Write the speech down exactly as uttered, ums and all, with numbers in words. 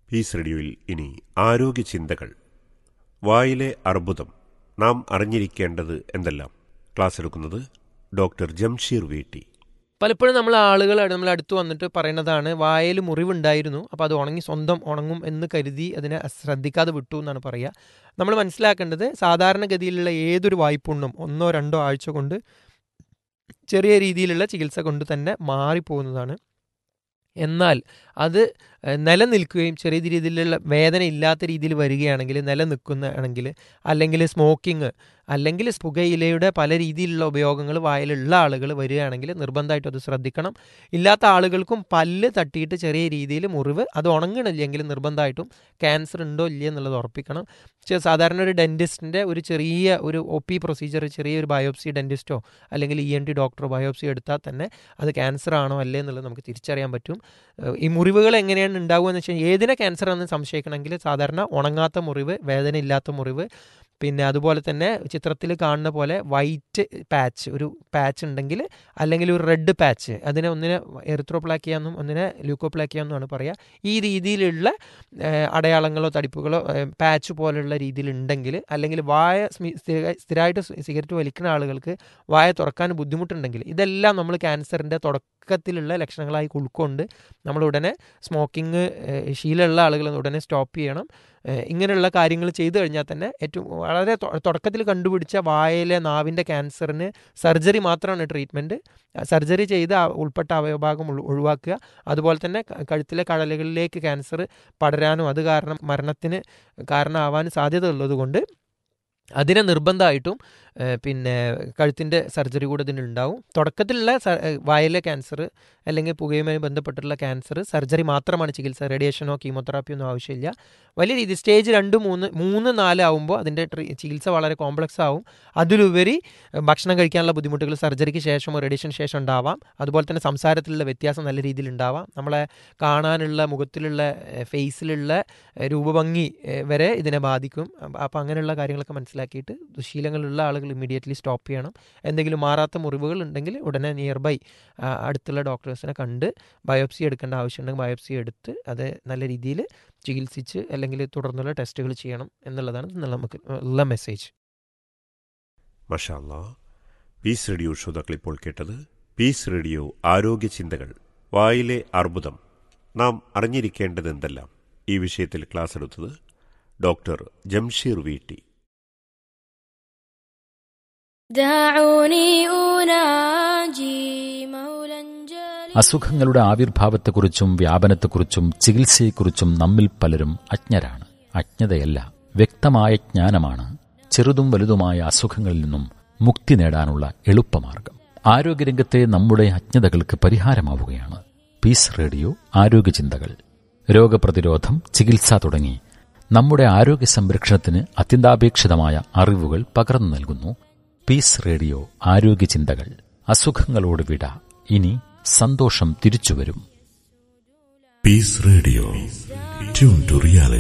Piece റേഡിയോയിൽ ഇനി ആരോഗ്യ ചിന്തകൾ. വായിലെ അർബുദം നാം അറിഞ്ഞിരിക്കേണ്ടത് എന്തെല്ലാം? ക്ലാസ് എടുക്കുന്നത് ഡോക്ടർ ജംഷീർ വീട്ടി. പലപ്പോഴും നമ്മൾ ആളുകൾ നമ്മൾ അടുത്ത് വന്നിട്ട് പറയുന്നതാണ്, വായിൽ മുറിവുണ്ടായിരുന്നു, അപ്പോൾ അത് ഉണങ്ങി സ്വന്തം ഉണങ്ങും എന്ന് കരുതി അതിനെ ശ്രദ്ധിക്കാതെ വിട്ടു എന്നാണ് പറയുക. നമ്മൾ മനസ്സിലാക്കേണ്ടത്, സാധാരണഗതിയിലുള്ള ഏതൊരു വായ്പുണ്ണും ഒന്നോ രണ്ടോ ആഴ്ച കൊണ്ട് ചെറിയ രീതിയിലുള്ള ചികിത്സ കൊണ്ട് തന്നെ മാറിപ്പോകുന്നതാണ്. എന്നാൽ അത് നിലനിൽക്കുകയും ചെറിയ രീതിയിലുള്ള വേദന ഇല്ലാത്ത രീതിയിൽ വരികയാണെങ്കിൽ, നിലനിൽക്കുന്നതാണെങ്കിൽ, അല്ലെങ്കിൽ സ്മോക്കിങ് അല്ലെങ്കിൽ പുകയിലയുടെ പല രീതിയിലുള്ള ഉപയോഗങ്ങൾ വായിലുള്ള ആളുകൾ വരികയാണെങ്കിൽ നിർബന്ധമായിട്ടും അത് ശ്രദ്ധിക്കണം. ഇല്ലാത്ത ആളുകൾക്കും പല്ല് തട്ടിയിട്ട് ചെറിയ രീതിയിൽ മുറിവ് അത് ഉണങ്ങണില്ലെങ്കിൽ നിർബന്ധമായിട്ടും ക്യാൻസർ ഉണ്ടോ ഇല്ലയോ എന്നുള്ളത് ഉറപ്പിക്കണം. സാധാരണ ഒരു ഡെൻറ്റിസ്റ്റിൻ്റെ ഒരു ചെറിയ ഒരു ഒ പി പ്രൊസീജിയർ, ചെറിയൊരു ബയോപ്സി ഡെൻറ്റിസ്റ്റോ അല്ലെങ്കിൽ ഇ എൻ ടി ഡോക്ടറോ ബയോപ്സി എടുത്താൽ തന്നെ അത് ക്യാൻസർ ആണോ അല്ലേ എന്നുള്ളത് നമുക്ക് തിരിച്ചറിയാൻ പറ്റും. ഈ മുറിവുകൾ എങ്ങനെയാണ് ഉണ്ടാവുക എന്ന് വെച്ചാൽ, ഏതിനെ ക്യാൻസർ ആണെന്ന് സംശയിക്കണമെങ്കിൽ സാധാരണ ഉണങ്ങാത്ത മുറിവ്, വേദന ഇല്ലാത്ത മുറിവ്, പിന്നെ അതുപോലെ തന്നെ ചിത്രത്തിൽ കാണുന്ന പോലെ വൈറ്റ് പാച്ച്, ഒരു പാച്ച് ഉണ്ടെങ്കിൽ, അല്ലെങ്കിൽ ഒരു റെഡ് പാച്ച്, അതിനെ ഒന്നിനെ എറിത്രോപ്ലാക്കിയ എന്നും ഒന്നിനെ ല്യൂക്കോപ്ലാക്കിയ എന്നുമാണ് പറയുക. ഈ രീതിയിലുള്ള അടയാളങ്ങളോ തടിപ്പുകളോ പാച്ച് പോലുള്ള രീതിയിലുണ്ടെങ്കിൽ, അല്ലെങ്കിൽ വായ സ്ഥിരമായിട്ട് സിഗരറ്റ് വലിക്കുന്ന ആളുകൾക്ക് വായ തുറക്കാൻ ബുദ്ധിമുട്ടുണ്ടെങ്കിൽ, ഇതെല്ലാം നമ്മൾ ക്യാൻസറിൻ്റെ തുടക്കത്തിലുള്ള ലക്ഷണങ്ങളായി ഉൾക്കൊണ്ട് നമ്മൾ ഉടനെ സ്മോക്കിംഗ് ശീലമുള്ള ആളുകൾ ഉടനെ സ്റ്റോപ്പ് ചെയ്യണം. ഇങ്ങനെയുള്ള കാര്യങ്ങൾ ചെയ്തു കഴിഞ്ഞാൽ തന്നെ ഏറ്റവും വളരെ തുടക്കത്തിൽ കണ്ടുപിടിച്ച വായിലെ നാവിൻ്റെ ക്യാൻസറിന് സർജറി മാത്രമാണ് ട്രീറ്റ്മെൻറ്റ്. സർജറി ചെയ്ത് ഉൾപ്പെട്ട അവയവഭാഗം ഒഴിവാക്കുക. അതുപോലെ തന്നെ കഴുത്തിലെ കഴലുകളിലേക്ക് ക്യാൻസർ പടരാനും അത് കാരണം മരണത്തിന് കാരണമാവാൻ സാധ്യത ഉള്ളതുകൊണ്ട് അതിനെ നിർബന്ധമായിട്ടും പിന്നെ കഴുത്തിൻ്റെ സർജറി കൂടെ ഇതിനുണ്ടാവും. തുടക്കത്തിലുള്ള വായിലെ ക്യാൻസർ അല്ലെങ്കിൽ പുകയുമായി ബന്ധപ്പെട്ടുള്ള ക്യാൻസർ സർജറി മാത്രമാണ് ചികിത്സ. റേഡിയേഷനോ കീമോതെറാപ്പിയോ ഒന്നും ആവശ്യമില്ല. വലിയ രീതിയിൽ സ്റ്റേജ് രണ്ട് മൂന്ന് മൂന്ന് നാല് ആവുമ്പോൾ അതിൻ്റെ ചികിത്സ വളരെ കോംപ്ലക്സ് ആവും. അതിലുപരി ഭക്ഷണം കഴിക്കാനുള്ള ബുദ്ധിമുട്ടുകൾ സർജറിക്ക് ശേഷമോ റേഡിയേഷന് ശേഷം ഉണ്ടാവാം. അതുപോലെ തന്നെ സംസാരത്തിലുള്ള വ്യത്യാസം നല്ല രീതിയിൽ ഉണ്ടാവാം. നമ്മളെ കാണാനുള്ള മുഖത്തിലുള്ള ഫേസിലുള്ള രൂപഭംഗി വരെ ഇതിനെ ബാധിക്കും. അപ്പോൾ അങ്ങനെയുള്ള കാര്യങ്ങളൊക്കെ മനസ്സിലാക്കിയിട്ട് ദുശീലങ്ങളുള്ള ആളുകൾ ഇമ്മീഡിയറ്റ്ലി സ്റ്റോപ്പ് ചെയ്യണം. എന്തെങ്കിലും മാറാത്ത മുറിവുകൾ ഉണ്ടെങ്കിൽ ഉടനെ നിയർ ബൈ അടുത്തുള്ള ഡോക്ടേഴ്സിനെ കണ്ട് ബയോപ്സി എടുക്കേണ്ട ആവശ്യമുണ്ടെങ്കിൽ ബയോപ്സി എടുത്ത് അത് നല്ല രീതിയിൽ ചികിത്സിച്ച് അല്ലെങ്കിൽ തുടർന്നുള്ള ടെസ്റ്റുകൾ ചെയ്യണം എന്നുള്ളതാണ് നമുക്ക് ഉള്ള മെസ്സേജ്. മാഷാ അല്ലാഹ്. പീസ് റേഡിയോ ശ്രോതാക്കൾ ഇപ്പോൾ കേട്ടത് പീസ് റേഡിയോ ആരോഗ്യ ചിന്തകൾ. വായിലെ അർബുദം നാം അറിഞ്ഞിരിക്കേണ്ടത് എന്തെല്ലാം? ഈ വിഷയത്തിൽ ക്ലാസ് എടുത്തത് ഡോക്ടർ ജംഷീർ വീട്ടി. അസുഖങ്ങളുടെ ആവിർഭാവത്തെക്കുറിച്ചും വ്യാപനത്തെക്കുറിച്ചും ചികിത്സയെക്കുറിച്ചും നമ്മിൽ പലരും അജ്ഞരാണ്. അജ്ഞതയല്ല, വ്യക്തമായ ജ്ഞാനമാണ് ചെറുതും വലുതുമായ അസുഖങ്ങളിൽ നിന്നും മുക്തി നേടാനുള്ള എളുപ്പമാർഗം. ആരോഗ്യരംഗത്തെ നമ്മുടെ അജ്ഞതകൾക്ക് പരിഹാരമാവുകയാണ് പീസ് റേഡിയോ ആരോഗ്യ ചിന്തകൾ. രോഗപ്രതിരോധം, ചികിത്സ തുടങ്ങി നമ്മുടെ ആരോഗ്യ സംരക്ഷണത്തിന് അത്യന്താപേക്ഷിതമായ അറിവുകൾ പകർന്നു നൽകുന്നു പീസ് റേഡിയോ ആരോഗ്യ ചിന്തകൾ. അസുഖങ്ങളോട് വിട, ഇനി സന്തോഷം തിരിച്ചുവരും. Piece radio, tune to reality.